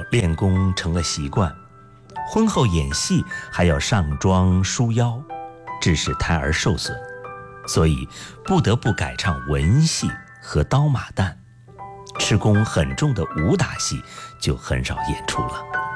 练功成了习惯，婚后演戏还要上妆梳腰，致使胎儿受损，所以不得不改唱文戏和刀马旦，吃功很重的武打戏就很少演出了。